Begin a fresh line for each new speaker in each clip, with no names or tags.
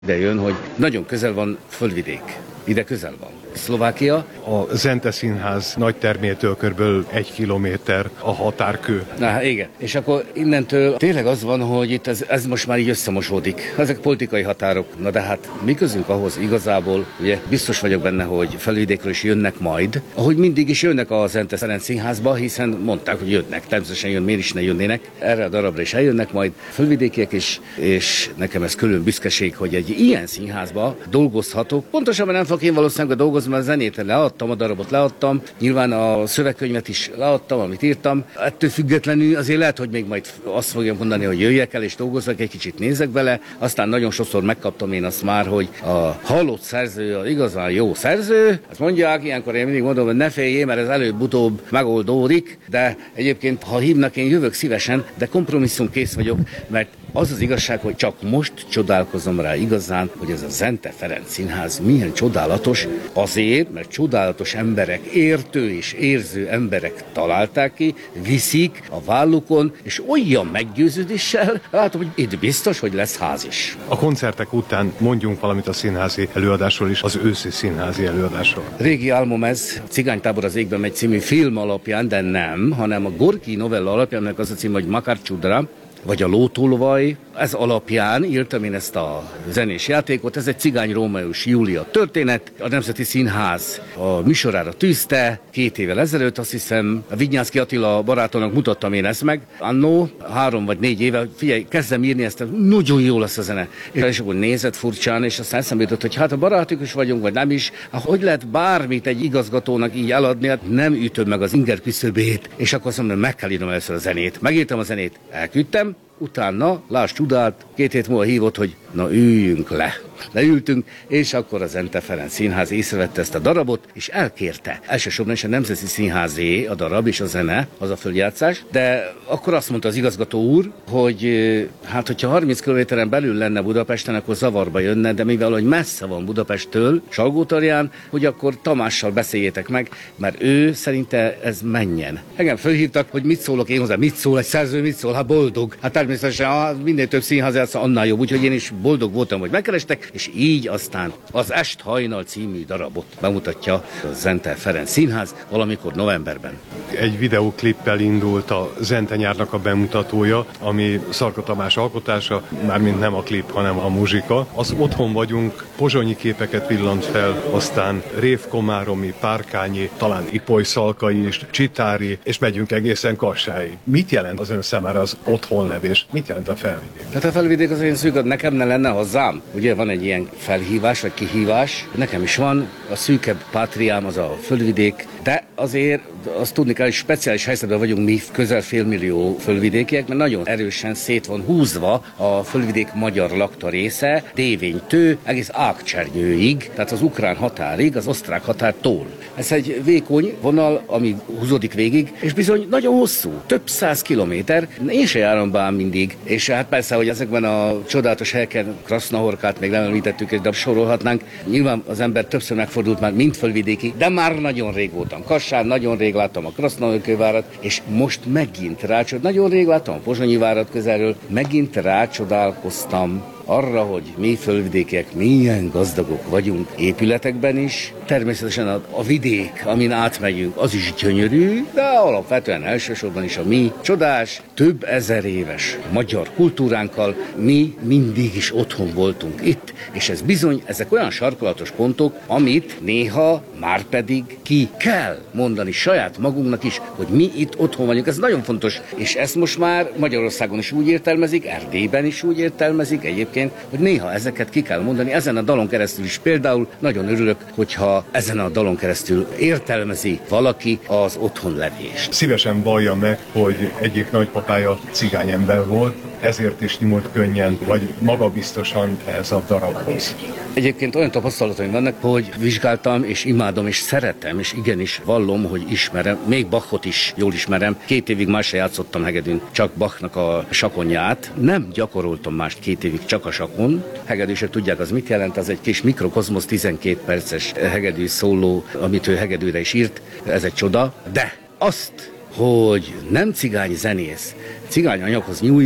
ide jön, hogy nagyon közel van Földvidék. Ide közel van. Szlovákia.
A Zente Színház nagy termétől körülbelül 1 kilométer a határkő.
Na, igen. És akkor innentől tényleg az van, hogy itt ez most már így összemosódik. Ezek politikai határok. Na de hát mi közünk ahhoz igazából, ugye biztos vagyok benne, hogy Felvidékről is jönnek majd. Ahogy mindig is jönnek a Zente Ferenc Színházba, hiszen mondták, hogy jönnek. Természetesen jön, miért is ne jönnének. Erre a darabra is eljönnek majd fölvidékiek is, és nekem ez külön büszkeség, hogy egy ilyen színházba dolgozhatok. Pontosabban nem fogok én valószínűleg dolgozni, mert a zenét leadtam, a darabot leadtam, nyilván a szövegkönyvet is leadtam, amit írtam. Ettől függetlenül azért lehet, hogy még majd azt fogja mondani, hogy jöjjek el és dolgozzak, egy kicsit nézek bele. Aztán nagyon sokszor megkaptam én azt már, hogy a hallott szerző az igazán jó szerző. Azt mondják, ilyenkor én mindig mondom, hogy ne féljél, mert ez előbb-utóbb megoldódik, de egyébként, ha hívnak, én jövök szívesen, de kompromisszumkész vagyok, mert az az igazság, hogy csak most csodálkozom rá igazán, hogy ez a Zente Ferenc Színház milyen csodálatos, azért, mert csodálatos emberek, értő és érző emberek találták ki, viszik a vállukon, és olyan meggyőződéssel látom, hogy itt biztos, hogy lesz ház is.
A koncertek után mondjunk valamit a színházi előadásról is, az őszi színházi előadásról.
Régi álmom ez, Cigánytábor az égben megy című film alapján, de nem, hanem a Gorki novella alapján, meg az a cím, hogy Makar Csudra, vagy a Lótolvaj. Ez alapján írtam én ezt a zenés játékot. Ez egy cigány Rómeó és Júlia történet. A Nemzeti Színház a műsorára tűzte 2 évvel ezelőtt, azt hiszem a Vignyánszky Attila barátomnak mutattam én ezt meg. Annó 3 vagy 4 éve, figyelj, kezdem írni ezt, nagyon jó lesz a zene. És akkor nézett furcsán, és aztán eszembe jutott, hogy hát a barátok is vagyunk, vagy nem is. Hogy lehet bármit egy igazgatónak így eladni, hát nem ütöm meg az inger küszöbét. És akkor azt mondom, meg kell írnom először a zenét. Megírtam a zenét, elküldtem. Utána, láss csodát, 2 hét múlva hívott, hogy na üljünk le. Leültünk, és akkor a Zente Ferenc Színház észrevette ezt a darabot, és elkérte. Elsősorban is a Nemzeti Színházé a darab és a zene, az a följátszás, de akkor azt mondta az igazgató úr, hogy hát, hogyha 30 kilométeren belül lenne Budapesten, akkor zavarba jönne, de mivel hogy messze van Budapesttől, Salgótarján, hogy akkor Tamással beszéljétek meg, mert ő szerinte ez menjen. Engem fölhívtak, hogy mit szólok én hozzá, mit szól egy szerző, mit szól, hát boldog. Hát természetesen minél több színház játssza, annál jobb, úgyhogy én is boldog voltam, hogy megkerestek, és így aztán az Est hajnal című darabot bemutatja a Zente Ferenc Színház valamikor novemberben.
Egy videóklippel indult a Zente nyárnak a bemutatója, ami Szarka Tamás alkotása, mármint nem a klip, hanem a muzsika. Az Otthon vagyunk, pozsonyi képeket villant fel, aztán Révkomáromi, Párkányi, talán Ipoly-Szalkai és Csitári, és megyünk egészen Kassáig. Mit jelent az ön számára az otthonlevés? Mit jelent a Felvidék?
Hát a Felvidék az én szűk, nekem ne lenne hozzám. Ugye van egy ilyen felhívás, vagy kihívás. Nekem is van, a szűkebb pátriám az a Földvidék, de azért azt tudni kell, hogy speciális helyzetben vagyunk mi, közel 500 000 földvidékiek, mert nagyon erősen szét van húzva a Földvidék magyar lakta része, Dévénytől egész Ágcsernyőig, tehát az ukrán határig, az osztrák határtól. Ez egy vékony vonal, ami húzódik végig, és bizony nagyon hosszú, több 100 kilométer. Én se járom be mindig, és hát persze, hogy ezekben a csodálatos helyeken Krasznahorkát még nem említettük, de sorolhatnánk. Nyilván az ember többször megfordult már mind földvidéki, de már nagyon rég voltam Kassán, nagyon rég láttam a Krasznahorkővárat, és most megint nagyon rég láttam a Pozsonyi várat közelről, megint rácsodálkoztam arra, hogy mi földvidékiek milyen gazdagok vagyunk épületekben is. Természetesen a vidék, amin átmegyünk, az is gyönyörű, de alapvetően elsősorban is a mi csodás, több ezer éves magyar kultúránkkal mi mindig is otthon voltunk itt, és ez bizony, ezek olyan sarkalatos pontok, amit néha már pedig ki kell mondani saját magunknak is, hogy mi itt otthon vagyunk. Ez nagyon fontos, és ezt most már Magyarországon is úgy értelmezik, Erdélyben is úgy értelmezik egyébként, hogy néha ezeket ki kell mondani, ezen a dalon keresztül is például nagyon örülök, hogyha ezen a dalon keresztül értelmezi valaki az otthonlevést.
Szívesen vallja meg, hogy egyik nagypapája cigányember volt, ezért is nyúlt könnyen, vagy magabiztosan ez a darabhoz.
Egyébként olyan tapasztalataim vannak, hogy vizsgáltam, és imádom, és szeretem, és igenis vallom, hogy ismerem, még Bachot is jól ismerem. 2 évig más se játszottam hegedűn, csak Bachnak a sakonját. Nem gyakoroltam mást 2 évig csak a sakon. Hegedűsök tudják, az mit jelent, az egy kis mikrokozmosz 12 perces hegedű szóló, amit ő hegedűre is írt. Ez egy csoda, de azt, hogy nem cigány zenész, cigány anyaghoz nyúljon,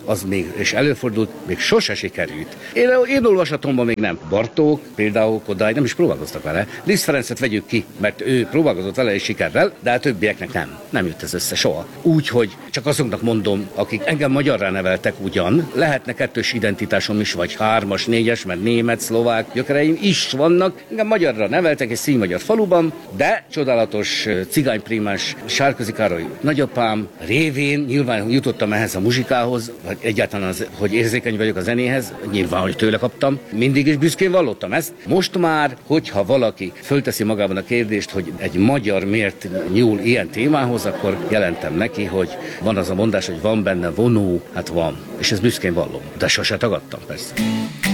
az még, és előfordult, még sose sikerült. Én olvasatomban még nem. Bartók, például Kodály nem is próbálkoztak vele. Liszt Ferencet vegyük ki, mert ő próbálkozott vele és sikerrel, de a többieknek nem. Nem jött ez össze soha. Úgyhogy csak azoknak mondom, akik engem magyarrá neveltek ugyan, lehetne kettős identitásom is, vagy 3-as, 4-es, mert német, szlovák gyökereim is vannak. Engem magyarra neveltek egy színmagyar faluban, de csodálatos cigányprímás Sárközi Károly nagyapám révén nyilván jutottam ehhez a muzsikához, vagy egyáltalán hogy érzékeny vagyok a zenéhez, nyilván, hogy tőle kaptam. Mindig is büszkén vallottam ezt. Most már, hogyha valaki fölteszi magában a kérdést, hogy egy magyar miért nyúl ilyen témához, akkor jelentem neki, hogy van az a mondás, hogy van benne vonó, hát van. És ezt büszkén vallom. De sose tagadtam, persze.